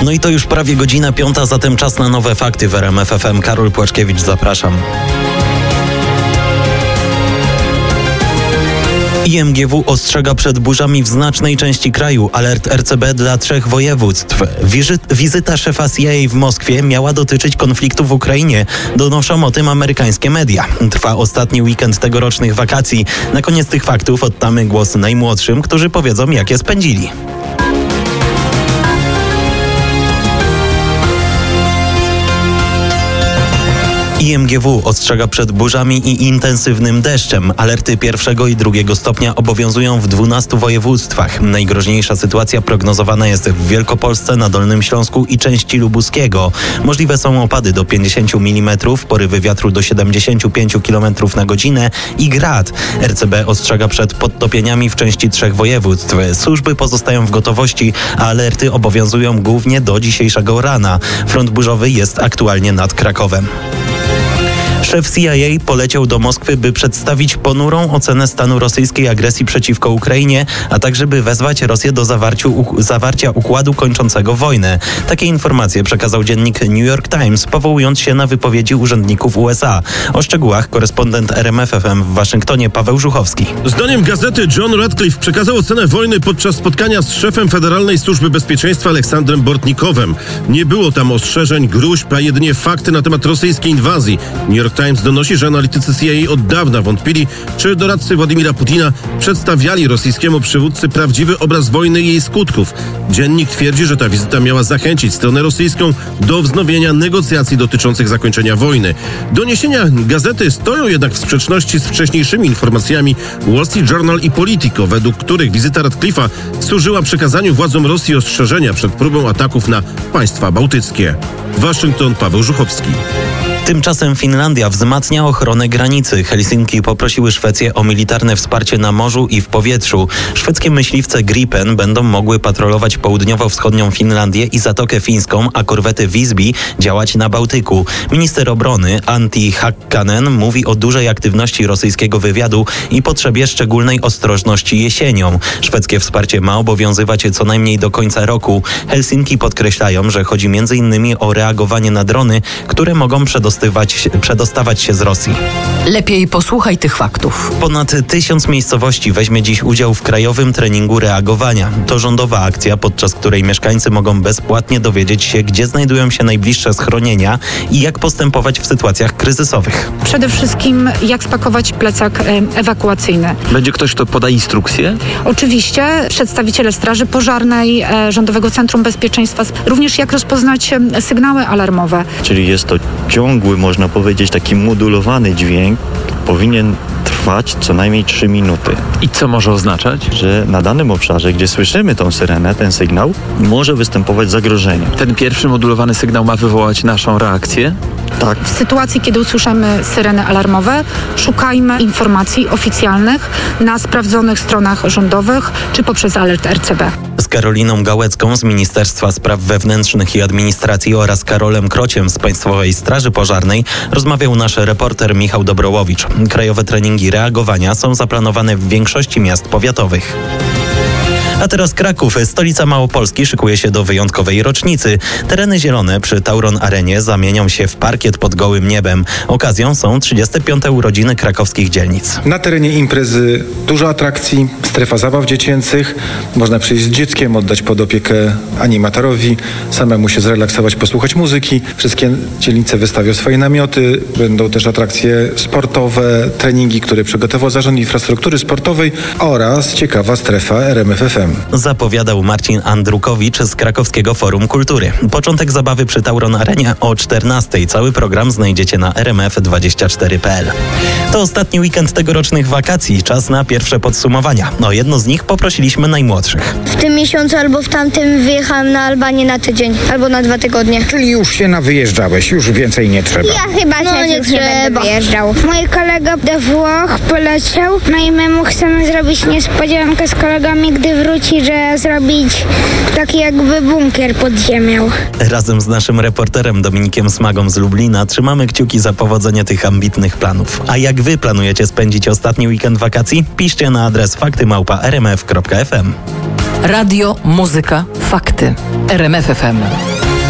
No i to już prawie godzina 5, zatem czas na nowe fakty w RMF FM. Karol Płaczkiewicz, zapraszam. IMGW ostrzega przed burzami w znacznej części kraju. Alert RCB dla 3 województw. Wizyta szefa CIA w Moskwie miała dotyczyć konfliktu w Ukrainie. Donoszą o tym amerykańskie media. Trwa ostatni weekend tegorocznych wakacji. Na koniec tych faktów oddamy głos najmłodszym, którzy powiedzą, jak je spędzili. IMGW ostrzega przed burzami i intensywnym deszczem. Alerty 1. i 2. stopnia obowiązują w 12 województwach. Najgroźniejsza sytuacja prognozowana jest w Wielkopolsce, na Dolnym Śląsku i części Lubuskiego. Możliwe są opady do 50 mm, porywy wiatru do 75 km na godzinę i grad. RCB ostrzega przed podtopieniami w części 3 województw. Służby pozostają w gotowości, a alerty obowiązują głównie do dzisiejszego rana. Front burzowy jest aktualnie nad Krakowem. Szef CIA poleciał do Moskwy, by przedstawić ponurą ocenę stanu rosyjskiej agresji przeciwko Ukrainie, a także by wezwać Rosję do zawarcia układu kończącego wojnę. Takie informacje przekazał dziennik New York Times, powołując się na wypowiedzi urzędników USA. O szczegółach korespondent RMF FM w Waszyngtonie Paweł Żuchowski. Zdaniem gazety John Radcliffe przekazał ocenę wojny podczas spotkania z szefem Federalnej Służby Bezpieczeństwa Aleksandrem Bortnikowem. Nie było tam ostrzeżeń, gruźb, a jedynie fakty na temat rosyjskiej inwazji. New York Times donosi, że analitycy CIA od dawna wątpili, czy doradcy Władimira Putina przedstawiali rosyjskiemu przywódcy prawdziwy obraz wojny i jej skutków. Dziennik twierdzi, że ta wizyta miała zachęcić stronę rosyjską do wznowienia negocjacji dotyczących zakończenia wojny. Doniesienia gazety stoją jednak w sprzeczności z wcześniejszymi informacjami Wall Street Journal i Politico, według których wizyta Radcliffe'a służyła przekazaniu władzom Rosji ostrzeżenia przed próbą ataków na państwa bałtyckie. Waszyngton, Paweł Żuchowski. Tymczasem Finlandia wzmacnia ochronę granicy. Helsinki poprosiły Szwecję o militarne wsparcie na morzu i w powietrzu. Szwedzkie myśliwce Gripen będą mogły patrolować południowo-wschodnią Finlandię i Zatokę Fińską, a korwety Visby działać na Bałtyku. Minister obrony Antti Hakkanen mówi o dużej aktywności rosyjskiego wywiadu i potrzebie szczególnej ostrożności jesienią. Szwedzkie wsparcie ma obowiązywać co najmniej do końca roku. Helsinki podkreślają, że chodzi m.in. o reagowanie na drony, które mogą przedostawać się z Rosji. Lepiej posłuchaj tych faktów. Ponad 1000 miejscowości weźmie dziś udział w krajowym treningu reagowania. To rządowa akcja, podczas której mieszkańcy mogą bezpłatnie dowiedzieć się, gdzie znajdują się najbliższe schronienia i jak postępować w sytuacjach kryzysowych. Przede wszystkim jak spakować plecak ewakuacyjny. Będzie ktoś, kto poda instrukcje? Oczywiście przedstawiciele Straży Pożarnej, Rządowego Centrum Bezpieczeństwa, również jak rozpoznać sygnały alarmowe. Czyli jest to ciągły, można powiedzieć, taki modulowany dźwięk, powinien trwać co najmniej 3 minuty. I co może oznaczać? Że na danym obszarze, gdzie słyszymy tą syrenę, ten sygnał, może występować zagrożenie. Ten pierwszy modulowany sygnał ma wywołać naszą reakcję? Tak. W sytuacji, kiedy usłyszymy syreny alarmowe, szukajmy informacji oficjalnych na sprawdzonych stronach rządowych czy poprzez alert RCB. Z Karoliną Gałecką z Ministerstwa Spraw Wewnętrznych i Administracji oraz Karolem Krociem z Państwowej Straży Pożarnej rozmawiał nasz reporter Michał Dobrołowicz. Krajowe treningi reagowania są zaplanowane w większości miast powiatowych. A teraz Kraków, stolica Małopolski, szykuje się do wyjątkowej rocznicy. Tereny zielone przy Tauron Arenie zamienią się w parkiet pod gołym niebem. Okazją są 35. urodziny krakowskich dzielnic. Na terenie imprezy dużo atrakcji, strefa zabaw dziecięcych. Można przyjść z dzieckiem, oddać pod opiekę animatorowi, samemu się zrelaksować, posłuchać muzyki. Wszystkie dzielnice wystawią swoje namioty. Będą też atrakcje sportowe, treningi, które przygotował Zarząd Infrastruktury Sportowej oraz ciekawa strefa RMF FM. Zapowiadał Marcin Andrukowicz z Krakowskiego Forum Kultury. Początek zabawy przy Tauron Arenie o 14:00. Cały program znajdziecie na rmf24.pl. To ostatni weekend tegorocznych wakacji. Czas na pierwsze podsumowania. O jedno z nich poprosiliśmy najmłodszych. W tym miesiącu albo w tamtym wyjechałam na Albanię na tydzień albo na 2 tygodnie. Czyli już się nawyjeżdżałeś, już więcej nie trzeba. Ja chyba nie będę wyjeżdżał. Mój kolega do Włoch poleciał, no i my mu chcemy zrobić niespodziankę z kolegami, gdy wróci, że zrobić taki jakby bunkier pod ziemią. Razem z naszym reporterem Dominikiem Smagą z Lublina trzymamy kciuki za powodzenie tych ambitnych planów. A jak wy planujecie spędzić ostatni weekend wakacji? Piszcie na adres fakty@rmf.fm. Radio, muzyka, fakty. RMF FM.